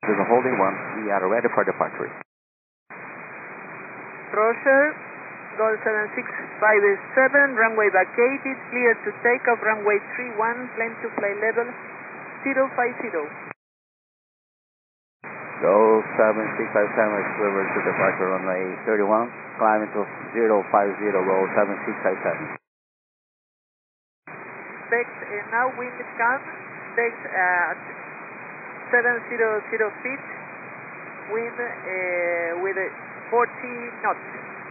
This is a holding one. We are ready for departure. Roger, Gol 7657, runway vacated, clear to take off, runway 31, plane to fly level 050. Go 7657 is delivered to departure runway 31, climbing to 050, roll 7657. Expect, now wind calm, expect at 700 feet, wind with 40 knots.